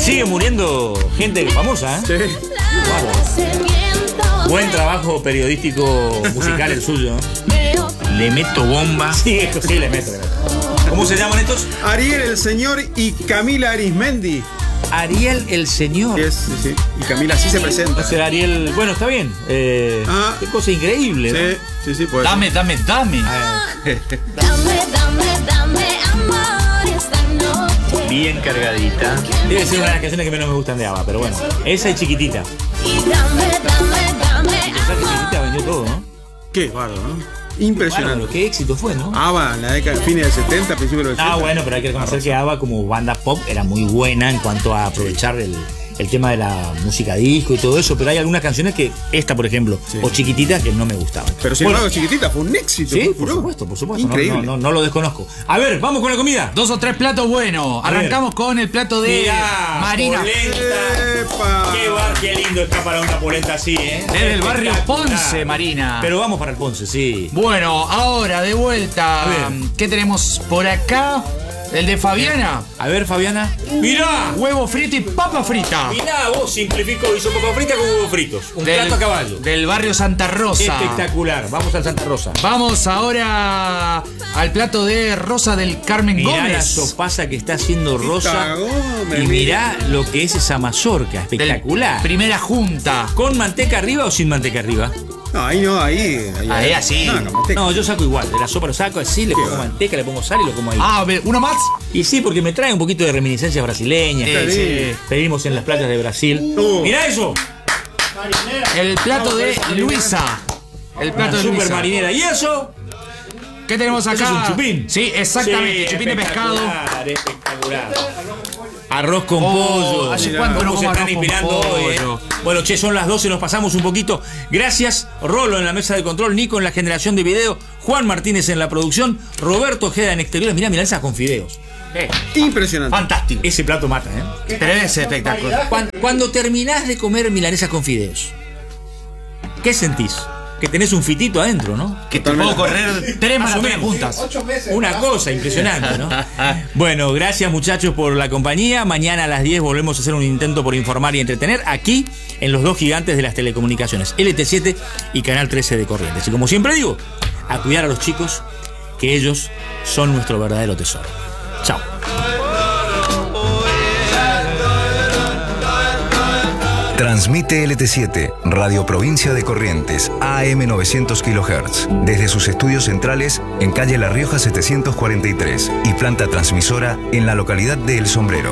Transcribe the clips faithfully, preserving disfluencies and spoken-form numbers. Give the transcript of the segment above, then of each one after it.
Sigue muriendo gente famosa, ¿eh? Sí. Wow. Buen trabajo periodístico musical el suyo. Le meto bomba. Sí, esto sí le meto. ¿Cómo se llaman estos? Ariel el Señor y Camila Arismendi. Ariel el Señor. Sí, sí, sí. Y Camila así se presenta. O sea, Ariel, bueno, está bien. Eh, ah, qué cosa increíble, sí, ¿no? Sí, sí, pues. Dame, dame, dame. Dame, dame, dame amor esta noche. Bien cargadita. Debe ser una de las canciones que menos me gustan de ABBA, pero bueno. Esa es Chiquitita. Y dame, dame, dame Esa Chiquitita vendió todo, ¿no? Qué bárbaro, ¿no? Impresionante. Bueno, qué éxito fue, ¿no? ABBA en la década, fines del setenta, principios del ochenta. Ah, bueno, pero hay que reconocer que ABBA como banda pop era muy buena en cuanto a aprovechar el, el tema de la música disco y todo eso, pero hay algunas canciones que, esta por ejemplo, sí, o Chiquitita, que no me gustaban. Pero sin bueno, embargo, Chiquitita fue un éxito. Sí, por supuesto, por supuesto. Increíble. No, no, no, no lo desconozco. A ver, vamos con la comida. Dos o tres platos buenos. Arrancamos con el plato de Mirá, Marina. Polenta. Qué bar, qué lindo está para una polenta así, ¿eh? Desde el barrio Ponce, Marina. Pero vamos para el Ponce, sí. Bueno, ahora de vuelta. A ver. ¿Qué tenemos por acá? El de Fabiana. A ver, Fabiana. ¡Mirá! Huevo frito y papa frita. Mirá, vos simplificó, hizo papa frita con huevos fritos. Un del, plato a caballo. Del barrio Santa Rosa. Espectacular. Vamos al Santa Rosa. Vamos ahora al plato de Rosa del Carmen mirá Gómez. Mirá la sopaza que está haciendo Rosa. Gómez, y mirá lo que es esa mazorca. Espectacular. Del primera junta. ¿Con manteca arriba o sin manteca arriba? No, ahí no, ahí. Ahí, ahí así. No, no, no, yo saco igual. De la sopa lo saco así, le pongo va? manteca, le pongo sal y lo como ahí. Ah, a ver, ¿uno más? Y sí, porque me trae un poquito de reminiscencias brasileñas. Sí, sí. Pedimos en las playas de Brasil. Uh. ¡Mirá eso! El plato de Luisa. El plato Una de super Luisa. marinera. ¿Y eso? ¿Qué tenemos acá? ¿Eso es un chupín? Sí, exactamente. Sí, chupín de pescado. Espectacular. Arroz con oh, pollo. ¿Hace cuánto no ¿Cómo se están inspirando hoy? Eh? Bueno, che, son las doce, nos pasamos un poquito. Gracias, Rolo en la mesa de control, Nico en la generación de video, Juan Martínez en la producción, Roberto Ojeda en exteriores. Mirá, mirá esas con fideos. Eh, Impresionante. Fantástico. Ese plato mata, ¿eh? Pero es espectacular. Cuando, cuando terminás de comer milanesas con fideos, ¿qué sentís? Que tenés un fitito adentro, ¿no? Que te puedo correr tres maratones juntas. Una cosa impresionante, ¿no? Bueno, gracias muchachos por la compañía. Mañana a las diez volvemos a hacer un intento por informar y entretener aquí en los dos gigantes de las telecomunicaciones, L T siete y Canal trece de Corrientes. Y como siempre digo, a cuidar a los chicos, que ellos son nuestro verdadero tesoro. Chao. Transmite L T siete, Radio Provincia de Corrientes, A M novecientos kilohertz, desde sus estudios centrales en calle La Rioja setecientos cuarenta y tres y planta transmisora en la localidad de El Sombrero.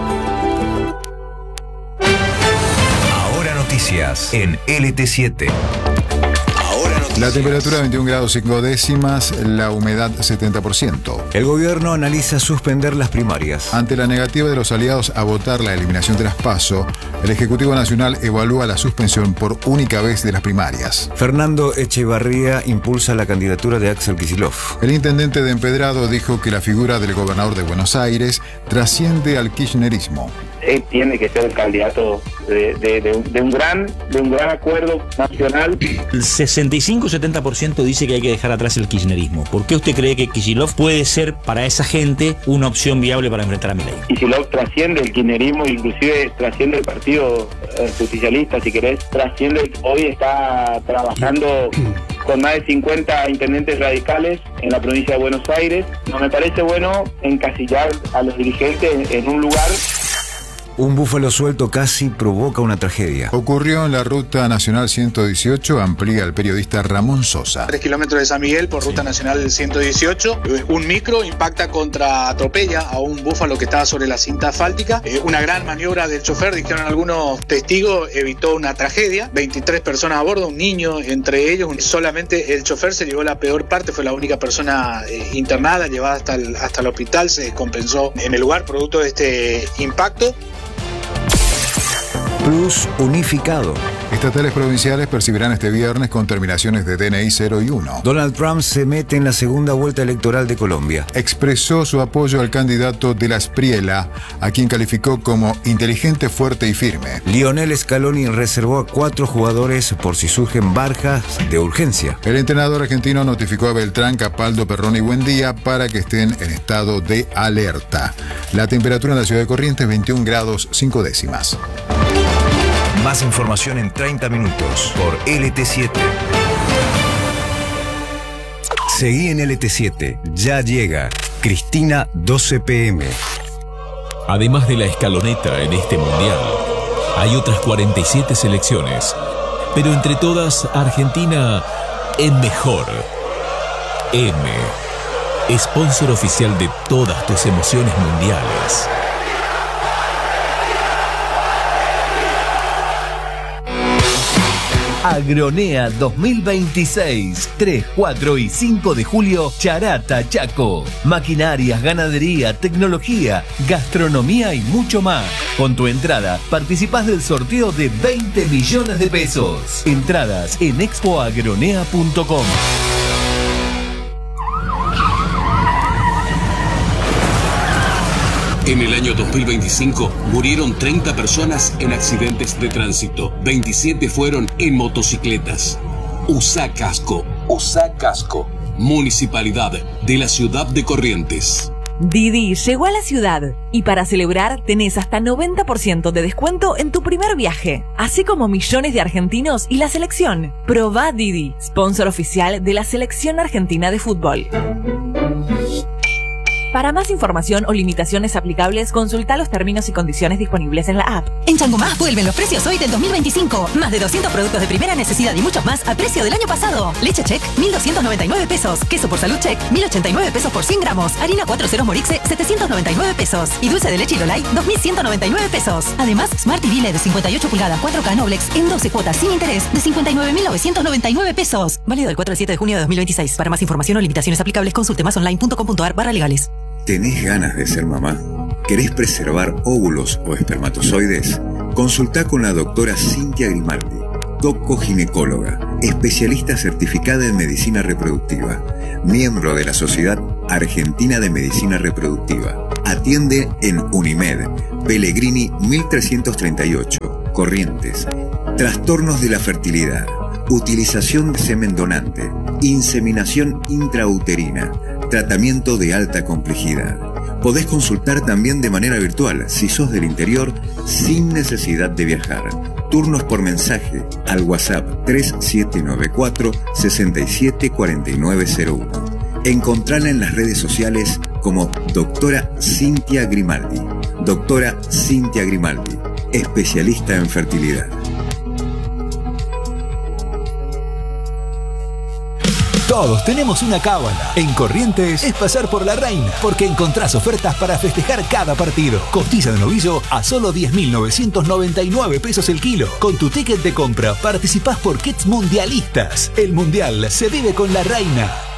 Ahora noticias en L T siete. La temperatura veintiún grados cinco décimas, la humedad setenta por ciento. El gobierno analiza suspender las primarias. Ante la negativa de los aliados a votar la eliminación de las PASO, el Ejecutivo Nacional evalúa la suspensión por única vez de las primarias. Fernando Echevarría impulsa la candidatura de Axel Kicillof. El intendente de Empedrado dijo que la figura del gobernador de Buenos Aires trasciende al kirchnerismo. Él tiene que ser el candidato de, de, de, un, de, un gran, de un gran acuerdo nacional. El sesenta y cinco a setenta por ciento dice que hay que dejar atrás el kirchnerismo. ¿Por qué usted cree que Kicillof puede ser para esa gente una opción viable para enfrentar a Milei? Kicillof trasciende el kirchnerismo, inclusive trasciende el partido eh, justicialista, si querés. Trasciende, hoy está trabajando con más de cincuenta intendentes radicales en la provincia de Buenos Aires. No me parece bueno encasillar a los dirigentes en un lugar. Un búfalo suelto casi provoca una tragedia. Ocurrió en la Ruta Nacional ciento dieciocho, amplía el periodista Ramón Sosa. Tres kilómetros de San Miguel por Ruta Nacional ciento dieciocho. Un micro impacta contra, atropella a un búfalo que estaba sobre la cinta asfáltica. Eh, una gran maniobra del chofer, dijeron algunos testigos, evitó una tragedia. veintitrés personas a bordo, un niño entre ellos. Solamente el chofer se llevó la peor parte, fue la única persona eh, internada, llevada hasta el, hasta el hospital. Se descompensó en el lugar producto de este impacto. Plus unificado. Estatales provinciales percibirán este viernes con terminaciones de D N I cero y uno. Donald Trump se mete en la segunda vuelta electoral de Colombia. Expresó su apoyo al candidato de la Espriella, a quien calificó como inteligente, fuerte y firme. Lionel Scaloni reservó a cuatro jugadores por si surgen bajas de urgencia. El entrenador argentino notificó a Beltrán, Capaldo, Perrone y Buendía para que estén en estado de alerta. La temperatura en la ciudad de Corrientes, veintiún grados cinco décimas. Más información en treinta minutos por L T siete. Seguí en L T siete. Ya llega Cristina doce P M. Además de la escaloneta en este mundial, hay otras cuarenta y siete selecciones. Pero entre todas, Argentina es mejor. M. Sponsor oficial de todas tus emociones mundiales. Agronea dos mil veintiséis, tres, cuatro y cinco de julio, Charata, Chaco. Maquinarias, ganadería, tecnología, gastronomía y mucho más. Con tu entrada, participás del sorteo de veinte millones de pesos. Entradas en expo agronea punto com. En el año dos mil veinticinco murieron treinta personas en accidentes de tránsito. veintisiete fueron en motocicletas. Usa casco. Usa casco. Municipalidad de la ciudad de Corrientes. Didi llegó a la ciudad y para celebrar tenés hasta noventa por ciento de descuento en tu primer viaje, así como millones de argentinos y la selección. Probá Didi, sponsor oficial de la selección argentina de fútbol. Para más información o limitaciones aplicables, consulta los términos y condiciones disponibles en la app. En Changomá vuelven los precios hoy del dos mil veinticinco. Más de doscientos productos de primera necesidad y muchos más a precio del año pasado. Leche Check, mil doscientos noventa y nueve pesos. Queso por Salud Check, mil ochenta y nueve pesos por cien gramos. Harina cuatro ceros Morixe, setecientos noventa y nueve pesos. Y dulce de leche Lolay, dos mil ciento noventa y nueve pesos. Además, Smart T V L E D de cincuenta y ocho pulgadas cuatro K Noblex en doce cuotas sin interés de cincuenta y nueve mil novecientos noventa y nueve pesos. Válido del cuatro al siete de junio de dos mil veintiséis. Para más información o limitaciones aplicables, consulte más online punto com punto ar barra legales. ¿Tenés ganas de ser mamá? ¿Querés preservar óvulos o espermatozoides? Consultá con la doctora Cintia Grimaldi, doco-ginecóloga, especialista certificada en medicina reproductiva, miembro de la Sociedad Argentina de Medicina Reproductiva. Atiende en Unimed, Pellegrini mil trescientos treinta y ocho, Corrientes. Trastornos de la fertilidad, utilización de semen donante, inseminación intrauterina, tratamiento de alta complejidad. Podés consultar también de manera virtual si sos del interior sin necesidad de viajar. Turnos por mensaje al WhatsApp tres siete nueve cuatro, seis siete cuatro nueve cero uno. Encontrala en las redes sociales como doctora Cintia Grimaldi. Doctora Cintia Grimaldi, especialista en fertilidad. Todos tenemos una cábala. En Corrientes es pasar por la reina, porque encontrás ofertas para festejar cada partido. Costilla de novillo a solo diez mil novecientos noventa y nueve pesos el kilo. Con tu ticket de compra participás por kits mundialistas. El mundial se vive con la reina.